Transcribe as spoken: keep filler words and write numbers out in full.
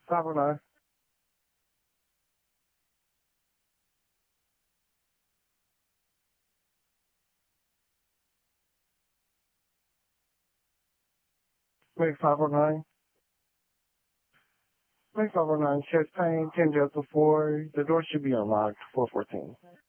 five oh nine. Make five oh nine. Make five oh nine. Chest pain, ten Delta four. The door should be unlocked. four fourteen.